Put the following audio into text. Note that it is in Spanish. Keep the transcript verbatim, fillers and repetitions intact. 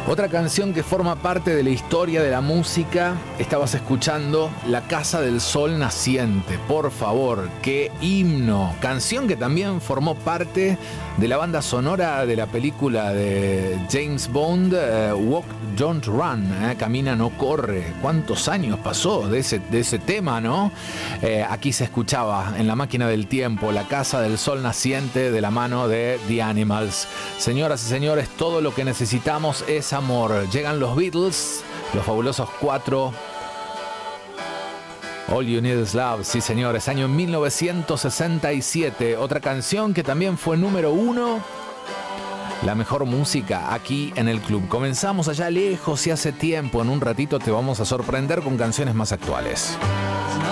Otra canción que forma parte de la historia de la música, estabas escuchando La Casa del Sol Naciente. Por favor, qué himno. Canción que también formó parte de la banda sonora de la película de James Bond, uh, Walk, Don't Run, eh, Camina, no corre. ¿Cuántos años pasó de ese, de ese tema, no? Eh, aquí se escuchaba en La Máquina del Tiempo, La Casa del Sol Naciente, de la mano de The Animals. Señoras y señores, todo lo que necesitamos es amor. Llegan los Beatles, los fabulosos cuatro. All You Need Is Love, sí señores, año mil novecientos sesenta y siete. Otra canción que también fue número uno. La mejor música aquí en el club. Comenzamos allá lejos y hace tiempo. En un ratito te vamos a sorprender con canciones más actuales.